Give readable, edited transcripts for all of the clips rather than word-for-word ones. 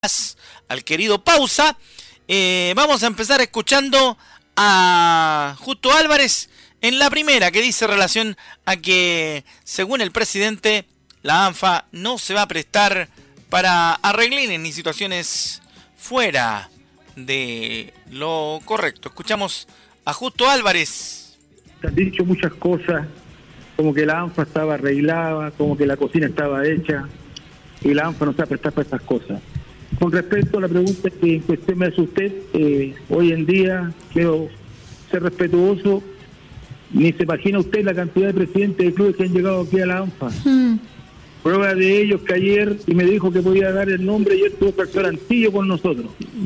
al querido Pausa. Vamos a empezar escuchando a Justo Álvarez en la primera, que dice relación a que, según el presidente, la ANFA no se va a prestar para arreglines ni situaciones fuera de lo correcto. Escuchamos a Justo Álvarez. Se han dicho muchas cosas, como que la ANFA estaba arreglada, como que la cocina estaba hecha, y la ANFA no se va a prestar para estas cosas. Con respecto a la pregunta que usted me hace hoy en día quiero ser respetuoso. Ni se imagina usted la cantidad de presidentes de clubes que han llegado aquí a la ANFA. Prueba de ellos que ayer, y me dijo que podía dar el nombre, ayer tuvo Pastor Antillo con nosotros.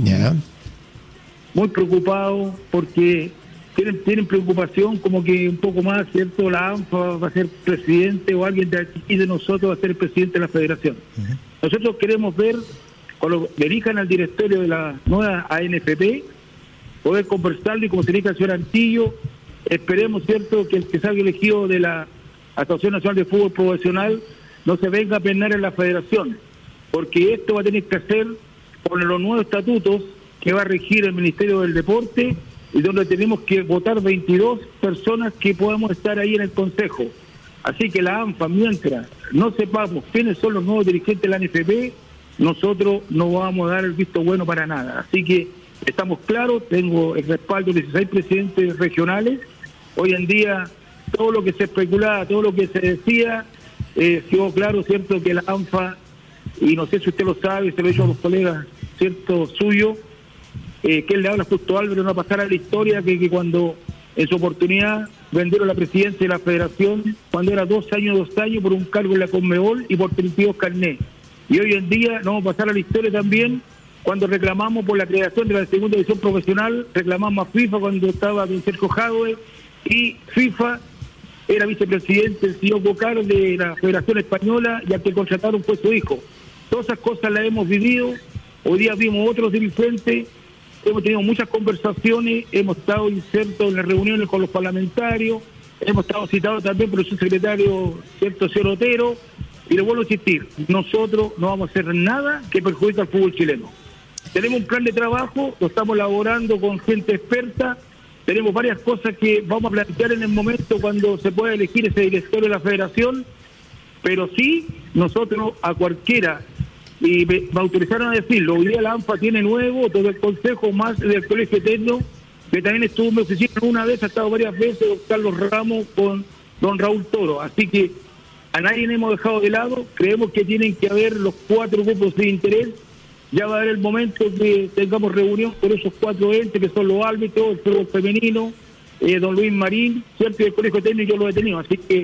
Muy preocupado porque tienen preocupación como que un poco más, ¿cierto? La ANFA va a ser presidente o alguien de aquí de nosotros va a ser el presidente de la federación. Nosotros queremos ver, cuando dirijan al directorio de la nueva ANFP, poder conversarlo, y como se dirige el señor Antillo, esperemos, ¿cierto?, que el que salga elegido de la Asociación Nacional de Fútbol Profesional no se venga a penar en la federación, porque esto va a tener que hacer con los nuevos estatutos que va a regir el Ministerio del Deporte, y donde tenemos que votar 22 personas que podamos estar ahí en el Consejo. Así que la ANFA, mientras no sepamos quiénes son los nuevos dirigentes de la ANFP, nosotros no vamos a dar el visto bueno para nada. Así que estamos claros, tengo el respaldo de 16 presidentes regionales. Hoy en día, todo lo que se especulaba, todo lo que se decía, quedó claro, ¿cierto?, que la ANFA, y no sé si usted lo sabe, se lo he dicho a los colegas, ¿cierto?, suyo, que él le habla Justo Álvarez, no va a pasar a la historia que cuando en su oportunidad vendieron la presidencia de la federación, cuando era 2 años, por un cargo en la Conmebol y por 32 carnés. Y hoy en día no vamos a pasar a la historia también cuando reclamamos por la creación de la segunda división profesional, reclamamos a FIFA cuando estaba con Sergio Jadwe, y FIFA era vicepresidente el señor Bocar de la Federación Española, y al que contrataron fue su hijo. Todas esas cosas las hemos vivido. Hoy día vimos otros dirigentes, hemos tenido muchas conversaciones, hemos estado insertos en las reuniones con los parlamentarios, hemos estado citados también por el subsecretario, ¿cierto?, señor Otero. Y le vuelvo a insistir, nosotros no vamos a hacer nada que perjudique al fútbol chileno. Tenemos un plan de trabajo, lo estamos elaborando con gente experta, tenemos varias cosas que vamos a plantear en el momento cuando se pueda elegir ese director de la federación, pero sí, nosotros a cualquiera, y me autorizaron a decirlo, hoy día la ANFA tiene nuevo, todo el consejo más del colegio eterno, que también estuvo en mi oficina una vez, ha estado varias veces, don Carlos Ramos con don Raúl Toro, así que a nadie hemos dejado de lado. Creemos que tienen que haber los 4 grupos de interés. Ya va a haber el momento que tengamos reunión con esos 4 entes, que son los árbitros, el fútbol femenino, don Luis Marín, ¿cierto?, y el colegio técnico yo lo he tenido.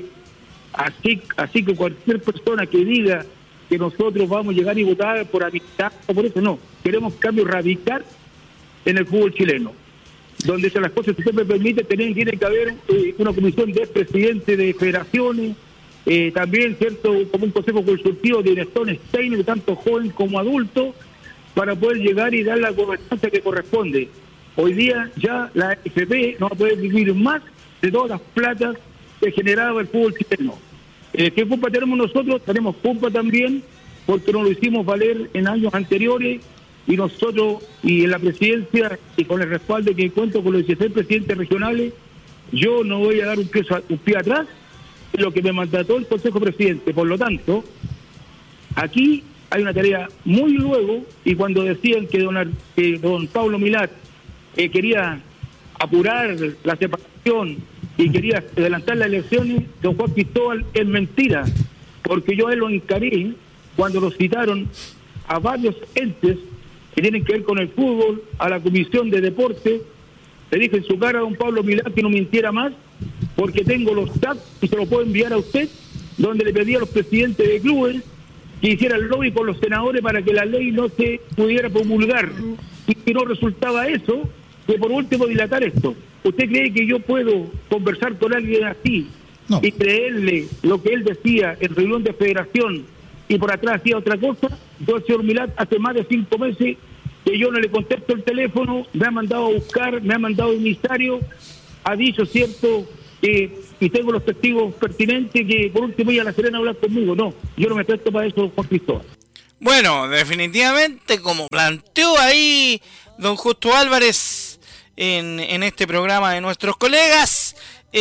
Así que cualquier persona que diga que nosotros vamos a llegar y votar por amistad, o por eso no. Queremos cambio radical en el fútbol chileno, donde se las cosas, si usted me permite, tiene que haber una comisión de presidentes de federaciones, también, ¿cierto?, como un consejo consultivo de directores técnicos, tanto jóvenes como adultos, para poder llegar y dar la gobernanza que corresponde. Hoy día ya la ANFP no va a poder vivir más de todas las platas que generaba el fútbol chileno. ¿Qué culpa tenemos nosotros? Tenemos culpa también porque no lo hicimos valer en años anteriores, y nosotros, y en la presidencia, y con el respaldo que cuento con los 16 presidentes regionales, yo no voy a dar un pie atrás de lo que me mandató el Consejo Presidente. Por lo tanto, aquí hay una tarea muy luego, y cuando decían que don Pablo Milat quería apurar la separación y quería adelantar las elecciones, don Juan Cristóbal, es mentira, porque yo a él lo encaré cuando lo citaron a varios entes que tienen que ver con el fútbol, a la Comisión de Deporte. Le dije en su cara a don Pablo Milat que no mintiera más, porque tengo los datos y se lo puedo enviar a usted, donde le pedí a los presidentes de clubes que hicieran lobby con los senadores para que la ley no se pudiera promulgar, y que no resultaba eso, que por último dilatar esto. ¿Usted cree que yo puedo conversar con alguien así y creerle lo que él decía en reunión de federación y por atrás hacía otra cosa? Yo al señor Milat hace más de 5 meses que yo no le contesto el teléfono, me ha mandado a buscar, me ha mandado emisario, ha dicho, ¿cierto?, y tengo los testigos pertinentes, que por último iba a La Serena a hablar conmigo. No, yo no me presto para eso, Juan Cristóbal. Bueno, definitivamente, como planteó ahí don Justo Álvarez en este programa de nuestros colegas,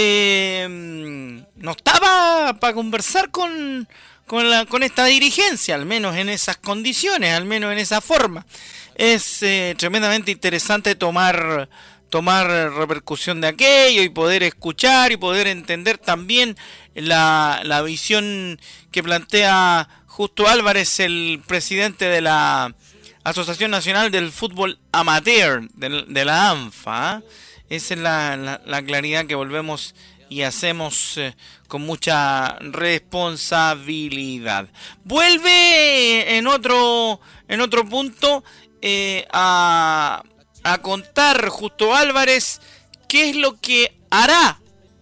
no estaba para conversar con esta dirigencia, al menos en esas condiciones, al menos en esa forma. Es tremendamente interesante tomar repercusión de aquello y poder escuchar y poder entender también la visión que plantea Justo Álvarez, el presidente de la Asociación Nacional del Fútbol Amateur, de la ANFA. Esa es la claridad que volvemos y hacemos con mucha responsabilidad. Vuelve en otro punto a contar Justo Álvarez qué es lo que hará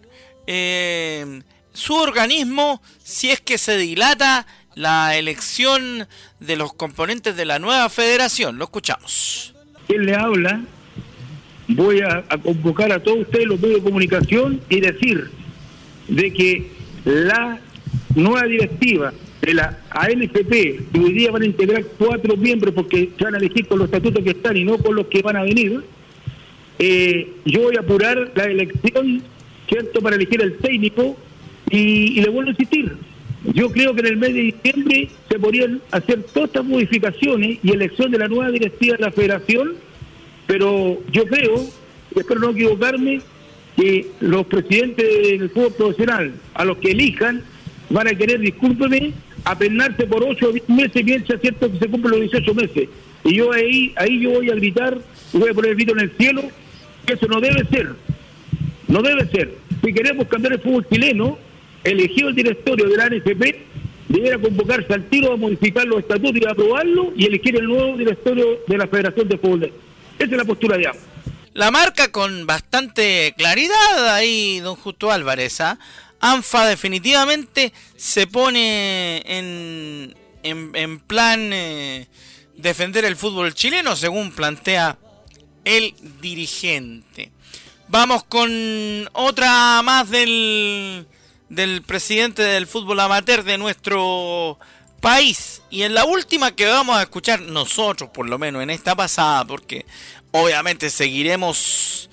su organismo si es que se dilata la elección de los componentes de la nueva federación. Lo escuchamos. ¿Quién le habla? Voy a convocar a todos ustedes los medios de comunicación y decir de que la nueva directiva de la ANFP, que hoy día van a integrar 4 miembros porque se van a elegir con los estatutos que están y no con los que van a venir, yo voy a apurar la elección, ¿cierto?, para elegir el técnico y le vuelvo a insistir. Yo creo que en el mes de diciembre se podrían hacer todas estas modificaciones y elección de la nueva directiva de la federación, pero yo creo, y espero no equivocarme, que los presidentes del fútbol profesional, a los que elijan, van a querer, discúlpeme, apernarse por 8 o 10 meses mientras es cierto que se cumplen los 18 meses. Y yo ahí yo voy a gritar, y voy a poner el grito en el cielo, que eso no debe ser. No debe ser. Si queremos cambiar el fútbol chileno, elegido el directorio de la ANFP, debiera convocarse al tiro a modificar los estatutos y a aprobarlo y elegir el nuevo directorio de la Federación de Fútbol. Esa es la postura de ambos. La marca con bastante claridad ahí don Justo Álvarez. ANFA definitivamente se pone en plan defender el fútbol chileno según plantea el dirigente. Vamos con otra más del presidente del fútbol amateur de nuestro país. Y en la última que vamos a escuchar nosotros, por lo menos en esta pasada, porque obviamente seguiremos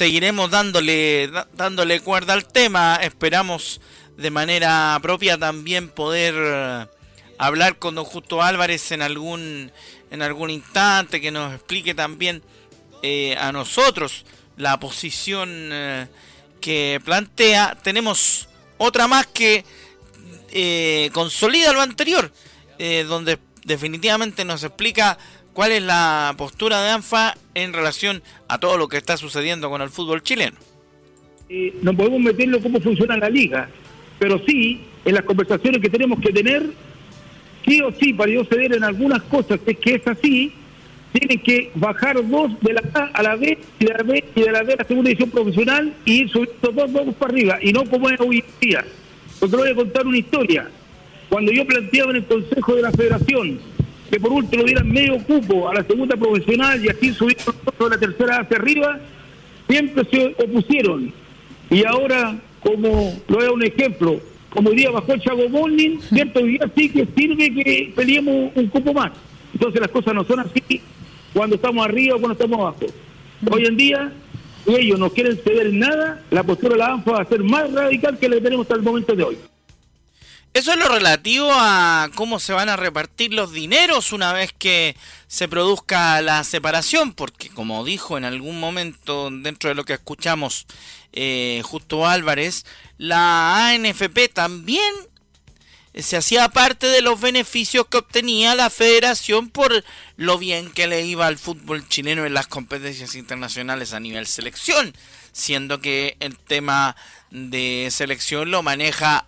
dándole cuerda al tema. Esperamos de manera propia también poder hablar con don Justo Álvarez en algún instante, que nos explique también a nosotros la posición que plantea. Tenemos otra más que consolida lo anterior, donde definitivamente nos explica cuál es la postura de ANFA en relación a todo lo que está sucediendo con el fútbol chileno. No podemos meterlo cómo funciona la liga, pero sí, en las conversaciones que tenemos que tener, sí o sí, para yo ceder en algunas cosas, es que es así, tienen que bajar 2 de la A a la B y de la B a la segunda división profesional y ir subiendo 2 vamos para arriba, y no como es hoy día. Porque le voy a contar una historia. Cuando yo planteaba en el Consejo de la Federación que por último dieran medio cupo a la segunda profesional y así subir de la tercera hacia arriba, siempre se opusieron. Y ahora, como lo es un ejemplo, como hoy día bajó el Chago Morning, cierto, hoy día sí que sirve que peleemos un cupo más. Entonces las cosas no son así cuando estamos arriba o cuando estamos abajo. Hoy en día, ellos no quieren ceder en nada, la postura de la ANFA va a ser más radical que la que tenemos hasta el momento de hoy. Eso es lo relativo a cómo se van a repartir los dineros una vez que se produzca la separación, porque como dijo en algún momento dentro de lo que escuchamos Justo Álvarez, la ANFP también se hacía parte de los beneficios que obtenía la federación por lo bien que le iba al fútbol chileno en las competencias internacionales a nivel selección, siendo que el tema de selección lo maneja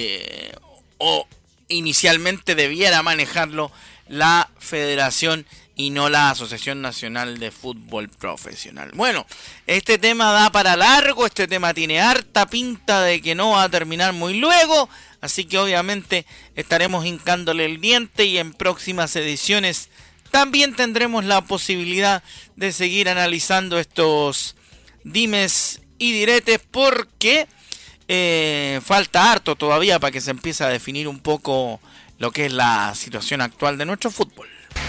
o inicialmente debiera manejarlo la federación y no la Asociación Nacional de Fútbol Profesional. Bueno, este tema da para largo, este tema tiene harta pinta de que no va a terminar muy luego, así que obviamente estaremos hincándole el diente y en próximas ediciones también tendremos la posibilidad de seguir analizando estos dimes y diretes, porque falta harto todavía para que se empiece a definir un poco lo que es la situación actual de nuestro fútbol.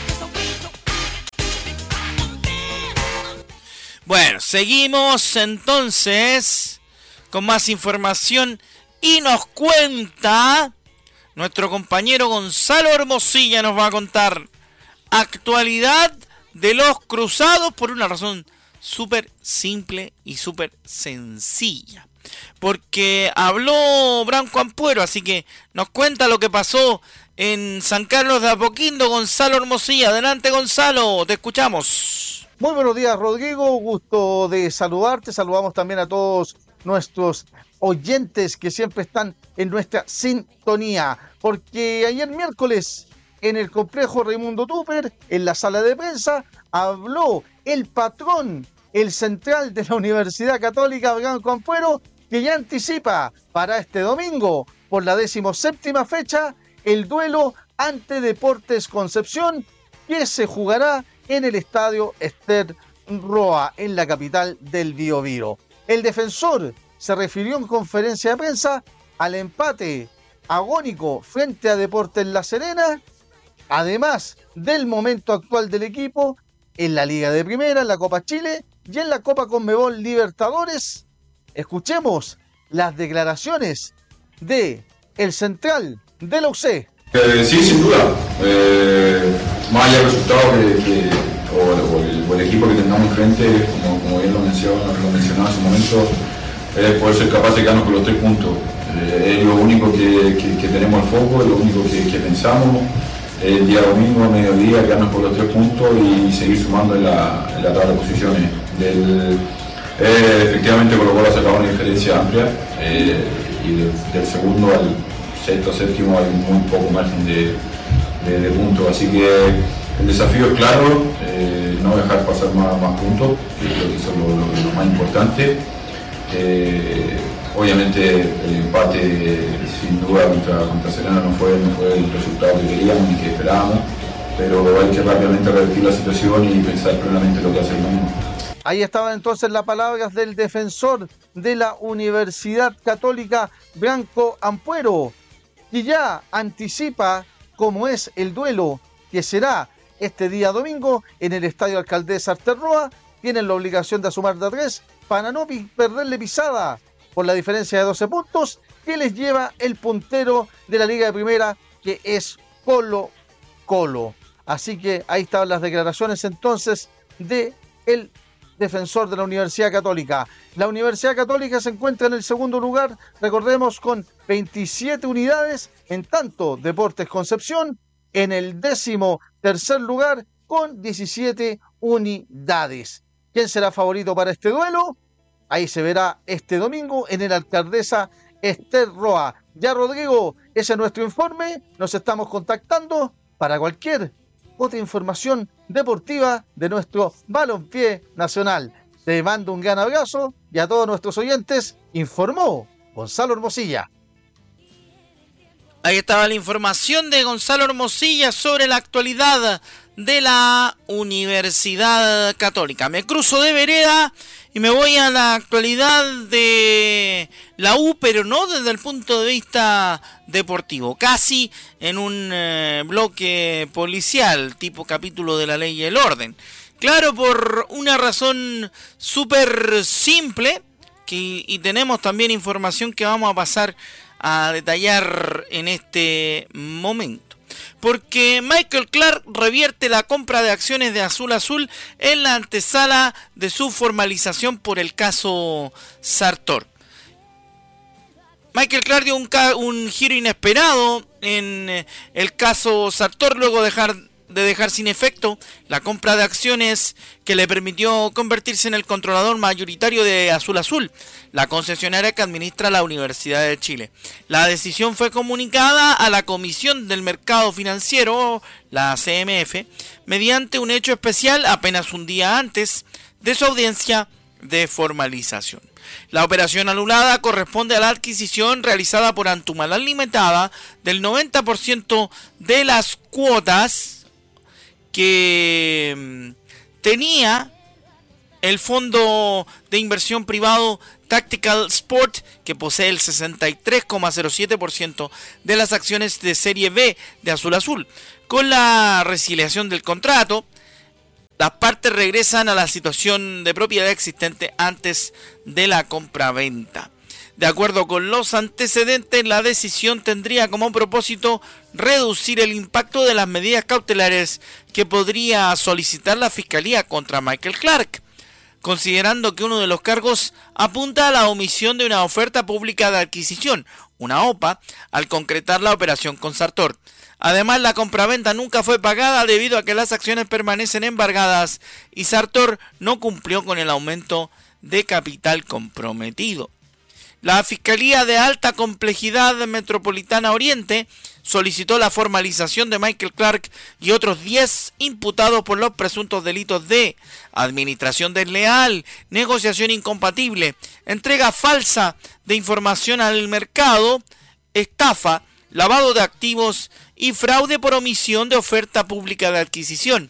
Bueno, seguimos entonces con más información y nos cuenta nuestro compañero Gonzalo Hermosilla, nos va a contar actualidad de los Cruzados por una razón súper simple y súper sencilla. Porque habló Branco Ampuero, así que nos cuenta lo que pasó en San Carlos de Apoquindo. Gonzalo Hermosilla, adelante Gonzalo, te escuchamos. Muy buenos días Rodrigo, gusto de saludarte, saludamos también a todos nuestros oyentes que siempre están en nuestra sintonía, porque ayer miércoles en el complejo Raimundo Tupper, en la sala de prensa, habló el patrón, el central de la Universidad Católica, Branco Ampuero, que ya anticipa para este domingo, por la 17ª fecha, el duelo ante Deportes Concepción, que se jugará en el estadio Ester Roa, en la capital del Biobío. El defensor se refirió en conferencia de prensa al empate agónico frente a Deportes La Serena, además del momento actual del equipo en la Liga de Primera, en la Copa Chile y en la Copa Conmebol Libertadores. Escuchemos las declaraciones de el central de la UC. Sí, sin duda. Más allá del resultado o el equipo que tengamos enfrente, como bien lo mencionaba en su momento, poder ser capaz de quedarnos con los 3 puntos. Es lo único que tenemos al foco, es lo único que pensamos. El día domingo a mediodía quedarnos con los 3 puntos y seguir sumando en la tabla de posiciones. Efectivamente Colo-Colo ha sacado una diferencia amplia y del segundo al sexto, séptimo hay muy poco margen de puntos, así que el desafío es claro, no dejar pasar más puntos, que creo que eso es lo más importante. Obviamente el empate sin duda contra Serena no fue el resultado que queríamos ni que esperábamos, pero hay que rápidamente revertir la situación y pensar plenamente lo que hace el mundo. Ahí estaban entonces las palabras del defensor de la Universidad Católica, Branco Ampuero, que ya anticipa cómo es el duelo que será este día domingo en el Estadio Alcaldesa Ester Roa. Tienen la obligación de sumar de 3 para no perderle pisada por la diferencia de 12 puntos que les lleva el puntero de la Liga de Primera, que es Colo-Colo. Así que ahí estaban las declaraciones entonces de el defensor de la Universidad Católica. La Universidad Católica se encuentra en el segundo lugar, recordemos, con 27 unidades, en tanto Deportes Concepción en el 13º lugar con 17 unidades. ¿Quién será favorito para este duelo? Ahí se verá este domingo en el Alcaldesa Ester Roa. Ya Rodrigo, ese es nuestro informe, nos estamos contactando para cualquier otra información deportiva de nuestro balompié nacional. Te mando un gran abrazo y a todos nuestros oyentes informó Gonzalo Hermosilla. Ahí estaba la información de Gonzalo Hermosilla sobre la actualidad de la Universidad Católica. Me cruzo de vereda y me voy a la actualidad de la U, pero no desde el punto de vista deportivo, casi en un bloque policial, tipo capítulo de La Ley y el Orden. Claro, por una razón súper simple, y tenemos también información que vamos a pasar a detallar en este momento. Porque Michael Clark revierte la compra de acciones de Azul Azul en la antesala de su formalización por el caso Sartor. Michael Clark dio un giro inesperado en el caso Sartor luego de dejar sin efecto la compra de acciones que le permitió convertirse en el controlador mayoritario de Azul Azul, la concesionaria que administra la Universidad de Chile. La decisión fue comunicada a la Comisión del Mercado Financiero, la CMF, mediante un hecho especial apenas un día antes de su audiencia de formalización. La operación anulada corresponde a la adquisición realizada por Antumalal Limitada del 90% de las cuotas que tenía El fondo de inversión privado Tactical Sport, que posee el 63,07% de las acciones de Serie B de Azul Azul. Con la resiliación del contrato, las partes regresan a la situación de propiedad existente antes de la compraventa. De acuerdo con los antecedentes, la decisión tendría como propósito reducir el impacto de las medidas cautelares que podría solicitar la Fiscalía contra Michael Clark, considerando que uno de los cargos apunta a la omisión de una oferta pública de adquisición, una OPA, al concretar la operación con Sartor. Además, la compraventa nunca fue pagada debido a que las acciones permanecen embargadas y Sartor no cumplió con el aumento de capital comprometido. La Fiscalía de Alta Complejidad Metropolitana Oriente solicitó la formalización de Michael Clark y otros 10 imputados por los presuntos delitos de administración desleal, negociación incompatible, entrega falsa de información al mercado, estafa, lavado de activos y fraude por omisión de oferta pública de adquisición,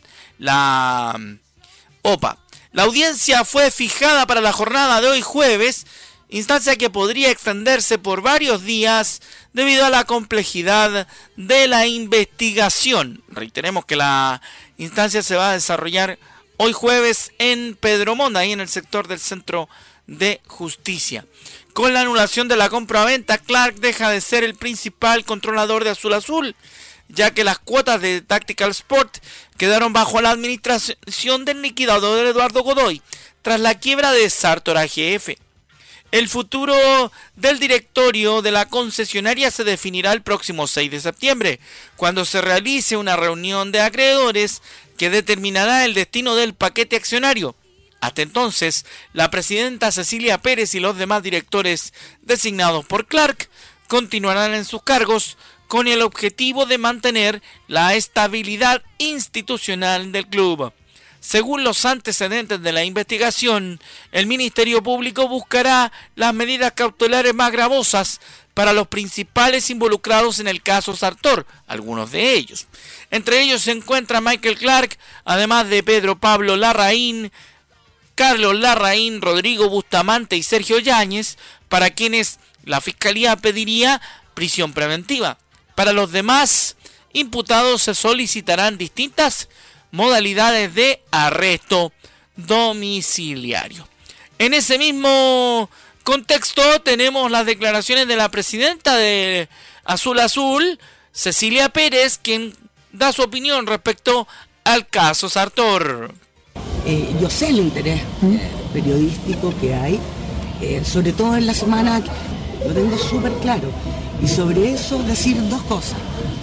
la OPA. La audiencia fue fijada para la jornada de hoy jueves, instancia que podría extenderse por varios días debido a la complejidad de la investigación. Reiteremos que la instancia se va a desarrollar hoy jueves en Pedro Montt, ahí en el sector del Centro de Justicia. Con la anulación de la compraventa, Clark deja de ser el principal controlador de Azul Azul, ya que las cuotas de Tactical Sport quedaron bajo la administración del liquidador Eduardo Godoy, tras la quiebra de Sartor AGF. El futuro del directorio de la concesionaria se definirá el próximo 6 de septiembre, cuando se realice una reunión de acreedores que determinará el destino del paquete accionario. Hasta entonces, la presidenta Cecilia Pérez y los demás directores designados por Clark continuarán en sus cargos con el objetivo de mantener la estabilidad institucional del club. Según los antecedentes de la investigación, el Ministerio Público buscará las medidas cautelares más gravosas para los principales involucrados en el caso Sartor, algunos de ellos. Entre ellos se encuentra Michael Clark, además de Pedro Pablo Larraín, Carlos Larraín, Rodrigo Bustamante y Sergio Yáñez, para quienes la Fiscalía pediría prisión preventiva. Para los demás imputados se solicitarán distintas modalidades de arresto domiciliario. En ese mismo contexto tenemos las declaraciones de la presidenta de Azul Azul, Cecilia Pérez, quien da su opinión respecto al caso Sartor. Yo sé el interés periodístico que hay, sobre todo en la semana, lo tengo súper claro, y sobre eso decir dos cosas.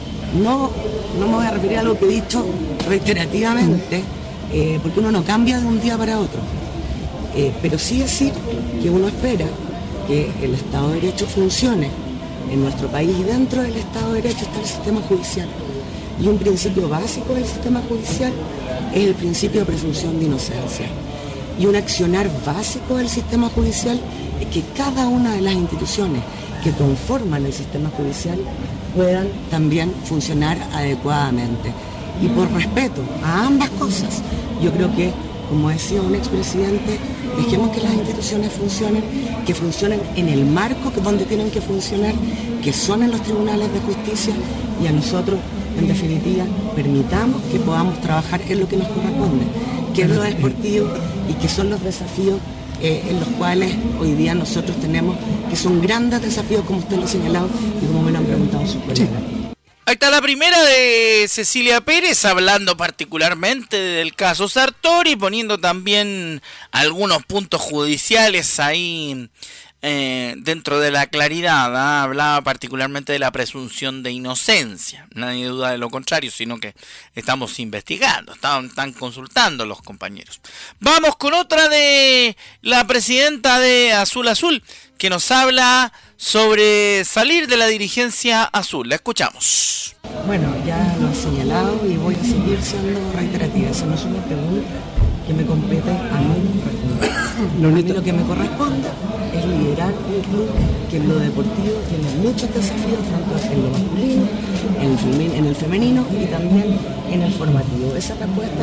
No me voy a referir a algo que he dicho reiterativamente, porque uno no cambia de un día para otro. Pero sí decir que uno espera que el Estado de Derecho funcione en nuestro país, y dentro del Estado de Derecho está el sistema judicial. Y un principio básico del sistema judicial es el principio de presunción de inocencia. Y un accionar básico del sistema judicial es que cada una de las instituciones que conforman el sistema judicial puedan también funcionar adecuadamente. Y por respeto a ambas cosas, yo creo que, como decía un expresidente, dejemos que las instituciones funcionen, que funcionen en el marco donde tienen que funcionar, que son en los tribunales de justicia, y a nosotros, en definitiva, permitamos que podamos trabajar en lo que nos corresponde, que es lo deportivo y que son los desafíos en los cuales hoy día nosotros tenemos, que son grandes desafíos, como usted lo ha señalado y como me lo han preguntado sus colegas. Ahí está la primera de Cecilia Pérez, hablando particularmente del caso Sartor y poniendo también algunos puntos judiciales ahí dentro de la claridad, ¿eh? Hablaba particularmente de la presunción de inocencia, nadie duda de lo contrario, sino que estamos investigando, están consultando los compañeros. Vamos con otra de la presidenta de Azul Azul, que nos habla sobre salir de la dirigencia azul. La escuchamos. Bueno, ya lo he señalado y voy a seguir siendo reiterativa. Esa no es una pregunta que me compete a mí. A mí lo que me corresponde es liderar un club que en lo deportivo tiene muchos desafíos, tanto en lo masculino, en el femenino y también en el formativo. Esa respuesta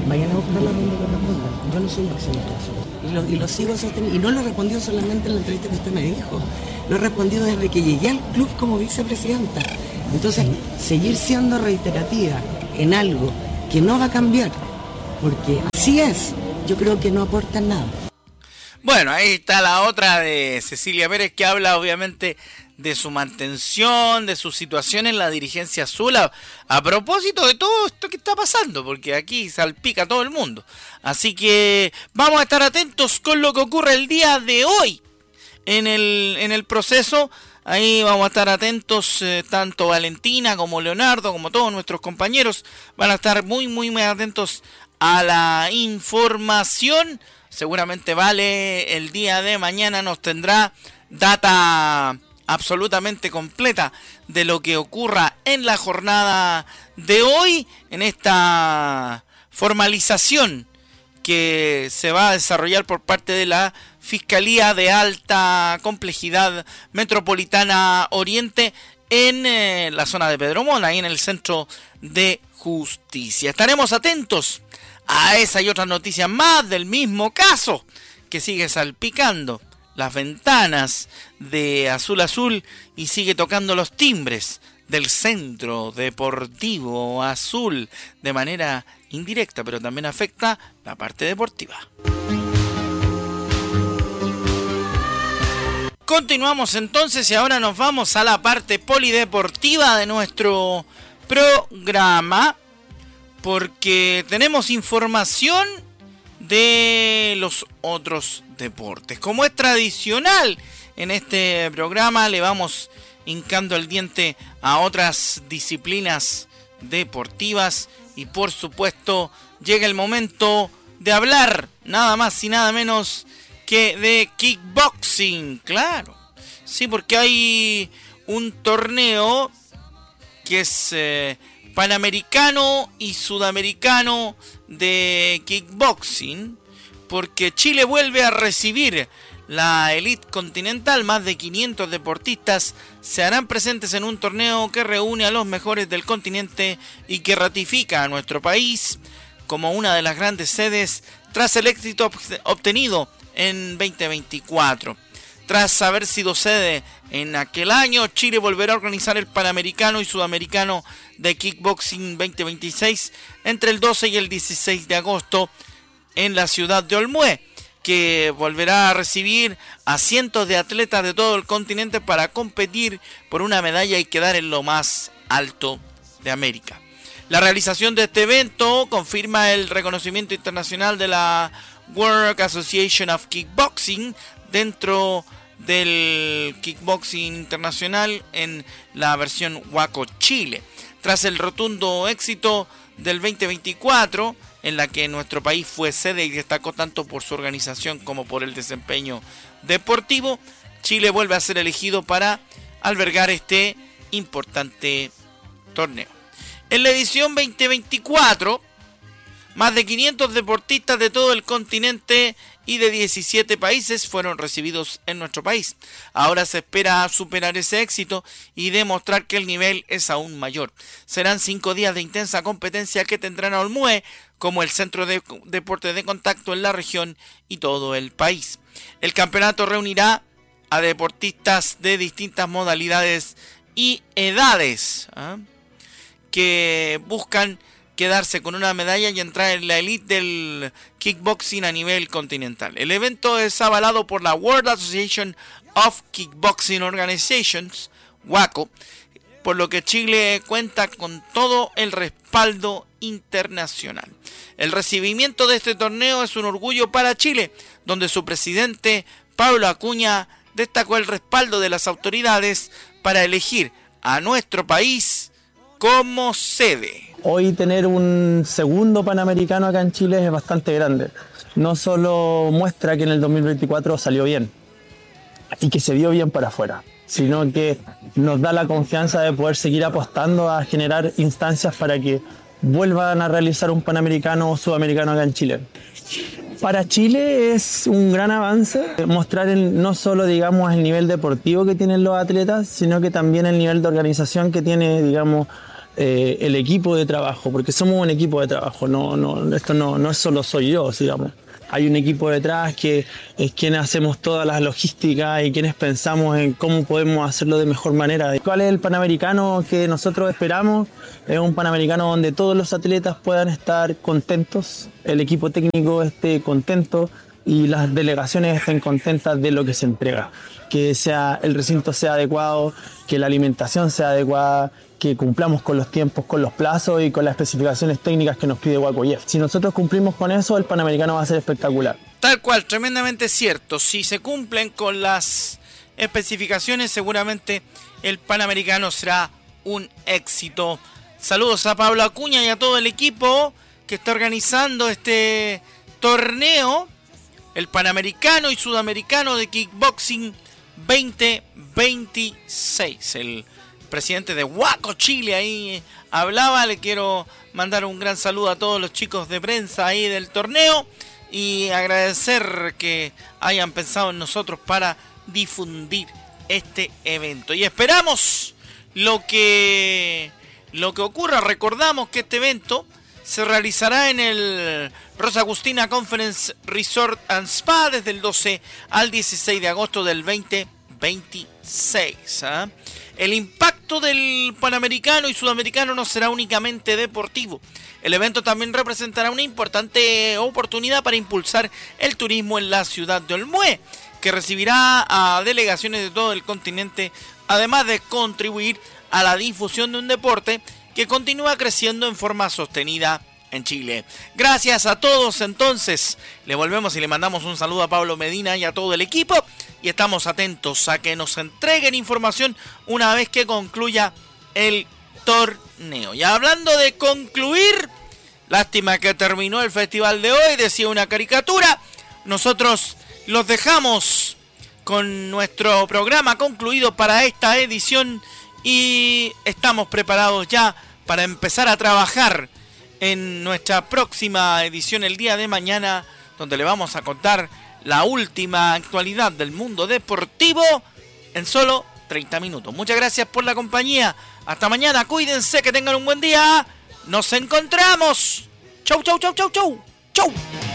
vayan a buscarla donde corresponda. Yo no soy exento de eso. Y lo sigo sosteniendo. Y no lo respondió solamente en la entrevista que usted me dijo. Lo he respondido desde que llegué al club como vicepresidenta. Entonces, seguir siendo reiterativa en algo que no va a cambiar, porque así es, yo creo que no aporta nada. Bueno, ahí está la otra de Cecilia Pérez, que habla obviamente de su mantención, de su situación en la dirigencia azul, a propósito de todo esto que está pasando, porque aquí salpica a todo el mundo. Así que vamos a estar atentos con lo que ocurre el día de hoy en el proceso. Ahí vamos a estar atentos, tanto Valentina como Leonardo, como todos nuestros compañeros, van a estar muy, muy, muy atentos a la información. Seguramente Vale el día de mañana nos tendrá data absolutamente completa de lo que ocurra en la jornada de hoy, en esta formalización que se va a desarrollar por parte de la Fiscalía de Alta Complejidad Metropolitana Oriente en la zona de Pedro Mona, ahí en el Centro de Justicia. Estaremos atentos a esa y otras noticias más del mismo caso que sigue salpicando las ventanas de Azul Azul y sigue tocando los timbres del Centro Deportivo Azul de manera indirecta, pero también afecta la parte deportiva. Continuamos entonces y ahora nos vamos a la parte polideportiva de nuestro programa, porque tenemos información de los otros deportes. Como es tradicional en este programa, le vamos hincando el diente a otras disciplinas deportivas y por supuesto llega el momento de hablar nada más y nada menos que de kickboxing. Claro, sí, porque hay un torneo que es panamericano y sudamericano de kickboxing, porque Chile vuelve a recibir la Elite Continental. Más de 500 deportistas se harán presentes en un torneo que reúne a los mejores del continente y que ratifica a nuestro país como una de las grandes sedes tras el éxito obtenido en 2024. Tras haber sido sede en aquel año, Chile volverá a organizar el Panamericano y Sudamericano de Kickboxing 2026 entre el 12 y el 16 de agosto en la ciudad de Olmué, que volverá a recibir a cientos de atletas de todo el continente para competir por una medalla y quedar en lo más alto de América. La realización de este evento confirma el reconocimiento internacional de la World Association of Kickboxing dentro del Kickboxing Internacional en la versión WACO Chile. Tras el rotundo éxito del 2024, en la que nuestro país fue sede y destacó tanto por su organización como por el desempeño deportivo, Chile vuelve a ser elegido para albergar este importante torneo. En la edición 2024, más de 500 deportistas de todo el continente y de 17 países fueron recibidos en nuestro país. Ahora se espera superar ese éxito y demostrar que el nivel es aún mayor. Serán 5 días de intensa competencia que tendrán a Olmué como el centro de deporte de contacto en la región y todo el país. El campeonato reunirá a deportistas de distintas modalidades y edades, que buscan quedarse con una medalla y entrar en la elite del kickboxing a nivel continental. El evento es avalado por la World Association of Kickboxing Organizations, WACO, por lo que Chile cuenta con todo el respaldo internacional. El recibimiento de este torneo es un orgullo para Chile, donde su presidente, Pablo Acuña, destacó el respaldo de las autoridades para elegir a nuestro país como sede. Hoy tener un segundo Panamericano acá en Chile es bastante grande. No solo muestra que en el 2024 salió bien y que se vio bien para afuera, sino que nos da la confianza de poder seguir apostando a generar instancias para que vuelvan a realizar un Panamericano o Sudamericano acá en Chile. Para Chile es un gran avance mostrar no solo, digamos, el nivel deportivo que tienen los atletas, sino que también el nivel de organización que tiene, digamos, el equipo de trabajo, porque somos un equipo de trabajo, esto no es solo soy yo, digamos. Hay un equipo detrás que es quienes hacemos toda la logística y quienes pensamos en cómo podemos hacerlo de mejor manera. ¿Cuál es el Panamericano que nosotros esperamos? Es un Panamericano donde todos los atletas puedan estar contentos, el equipo técnico esté contento y las delegaciones estén contentas de lo que se entrega. Que el recinto sea adecuado, que la alimentación sea adecuada, que cumplamos con los tiempos, con los plazos y con las especificaciones técnicas que nos pide Wacoyef. Si nosotros cumplimos con eso, el Panamericano va a ser espectacular. Tal cual, tremendamente cierto. Si se cumplen con las especificaciones, seguramente el Panamericano será un éxito. Saludos a Pablo Acuña y a todo el equipo que está organizando este torneo, el Panamericano y Sudamericano de Kickboxing 2026. El presidente de Waco, Chile, ahí hablaba. Le quiero mandar un gran saludo a todos los chicos de prensa ahí del torneo y agradecer que hayan pensado en nosotros para difundir este evento. Y esperamos lo que ocurra. Recordamos que este evento se realizará en el Rosa Agustina Conference Resort and Spa desde el 12 al 16 de agosto del 2026. El impacto del Panamericano y Sudamericano no será únicamente deportivo. El evento también representará una importante oportunidad para impulsar el turismo en la ciudad de Olmué, que recibirá a delegaciones de todo el continente, además de contribuir a la difusión de un deporte que continúa creciendo en forma sostenida en Chile. Gracias a todos. Entonces, le volvemos y le mandamos un saludo a Pablo Medina y a todo el equipo, y estamos atentos a que nos entreguen información una vez que concluya el torneo. Y hablando de concluir, lástima que terminó el festival de hoy, decía una caricatura. Nosotros los dejamos con nuestro programa concluido para esta edición y estamos preparados ya para empezar a trabajar en nuestra próxima edición el día de mañana, donde le vamos a contar la última actualidad del mundo deportivo en solo 30 minutos. Muchas gracias por la compañía. Hasta mañana. Cuídense, que tengan un buen día. Nos encontramos. Chau, chau, chau, chau, chau. Chau.